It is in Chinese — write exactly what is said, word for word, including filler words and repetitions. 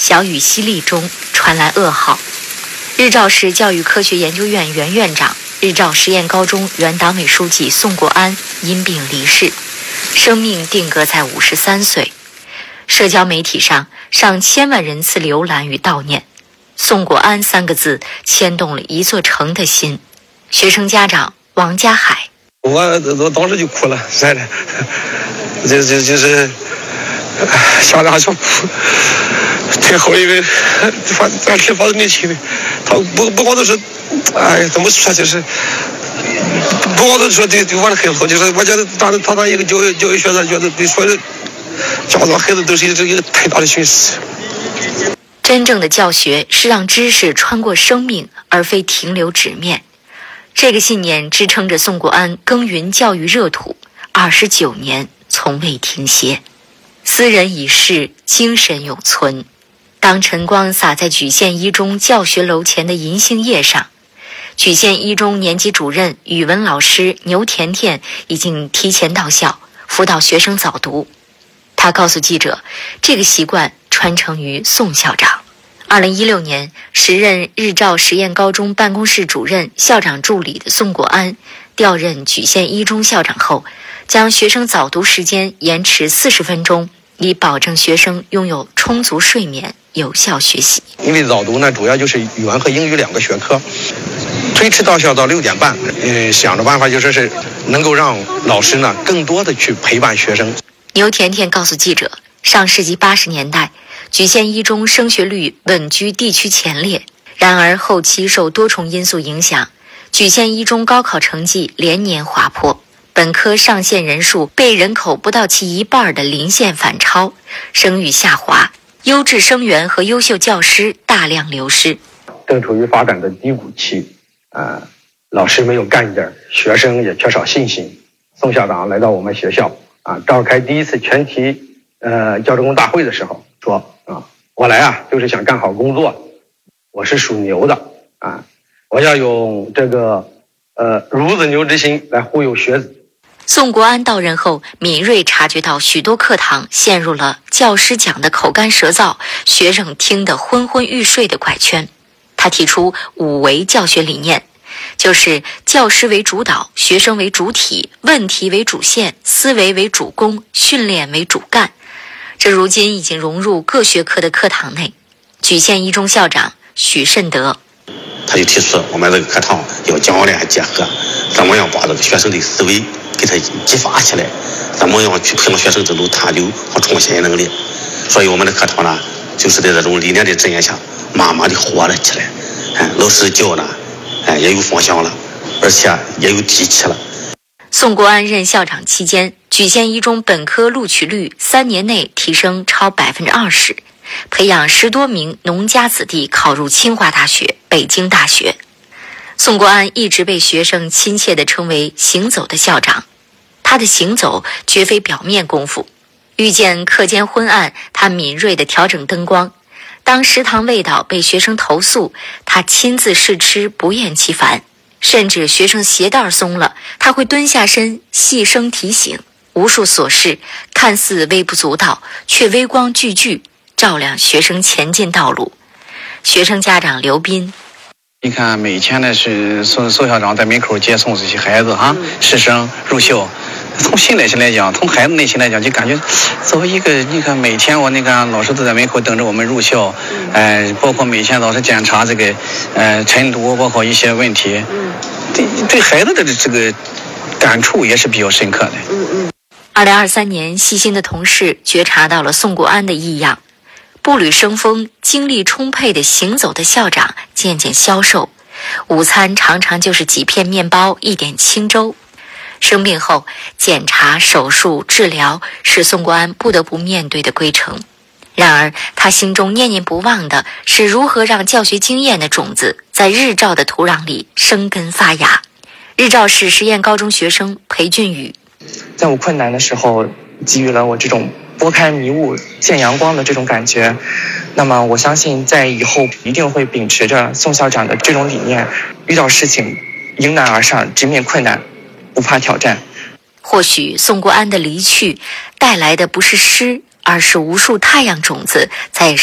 小雨淅沥中传来噩耗，日照市教育科学研究院原院长、日照实验高中原党委书记宋国安因病离世，生命定格在五十三岁。社交媒体上上千万人次浏览与悼念，宋国安三个字牵动了一座城的心。学生家长王家海， 我我当时就哭了，真的，这这就是想着还想哭。最后一个，反咱挺发自内心的，他不不光都是，哎，怎么说就是，不光都说对对我的很好，就是我觉得当他当一个教育教育学生，觉得对所有的家长孩子都是一个太大的损失。 真正的教学是让知识穿过生命，而非停留纸面。这个信念支撑着宋国安耕耘教育热土二十九年，从未停歇。斯人已逝，精神永存。当晨光洒在莒县一中教学楼前的银杏叶上，莒县一中年级主任、语文老师牛甜甜已经提前到校，辅导学生早读。他告诉记者，这个习惯传承于宋校长。二零一六年，时任日照实验高中办公室主任、校长助理的宋国安调任莒县一中校长后，将学生早读时间延迟四十分钟，以保证学生拥有充足睡眠，有效学习。 因为早读呢，主要就是语文和英语两个学科，推迟到校到六点半。嗯，想着办法就说是能够让老师呢更多的去陪伴学生。 牛甜甜告诉记者，上世纪八十年代，莒县一中升学率稳居地区前列。然而后期受多重因素影响，莒县一中高考成绩连年滑坡，本科上线人数被人口不到其一半的临县反超，声誉下滑，优质生源和优秀教师大量流失。 正处于发展的低谷期，啊、呃，老师没有干劲儿，学生也缺少信心。宋校长来到我们学校啊，召开第一次全体呃教职工大会的时候说啊，我来啊就是想干好工作，我是属牛的啊，我要用这个呃孺子牛之心来忽悠学子。 宋国安到任后，敏锐察觉到许多课堂陷入了教师讲的口干舌燥，学生听得昏昏欲睡的怪圈。他提出五维教学理念，就是教师为主导，学生为主体，问题为主线，思维为主攻，训练为主干。这如今已经融入各学科的课堂内。莒县一中校长许慎德， 他就提出我们这个课堂要教练结合，怎么样把这个学生的思维给他激发起来，怎么样去培养学生这种探究和创新能力。所以我们的课堂呢，就是在这种理念的指引下，慢慢的活了起来。哎，老师教呢，哎，也有方向了，而且也有底气了。 宋国安任校长期间，莒县一中本科录取率三年内提升超百分之二十，培养十多名农家子弟考入清华大学、北京大学。宋国安一直被学生亲切地称为行走的校长。他的行走绝非表面功夫，遇见课间昏暗，他敏锐地调整灯光。当食堂味道被学生投诉，他亲自试吃，不厌其烦。甚至学生鞋带松了，他会蹲下身细声提醒。无数琐事看似微不足道，却微光聚聚，照亮学生前进道路。学生家长刘斌， 你看每天呢是宋宋校长在门口接送这些孩子哈，师生入校。从心内心来讲，从孩子内心来讲，就感觉作为一个，你看每天我那个老师都在门口等着我们入校，呃，包括每天老师检查这个呃晨读，包括一些问题，对对孩子的这个感触也是比较深刻的。 二零二三年，细心的同事觉察到了宋国安的异样，步履生风、精力充沛的行走的校长渐渐消瘦，午餐常常就是几片面包、一点清粥。生病后，检查、手术、治疗是宋国安不得不面对的规程。然而，他心中念念不忘的是如何让教学经验的种子在日照的土壤里生根发芽。日照市实验高中学生裴俊宇， 在我困难的时候，给予了我这种拨开迷雾见阳光的这种感觉。那么，我相信在以后一定会秉持着宋校长的这种理念，遇到事情迎难而上，直面困难，不怕挑战。 或许宋国安的离去带来的不是诗，而是无数太阳种子在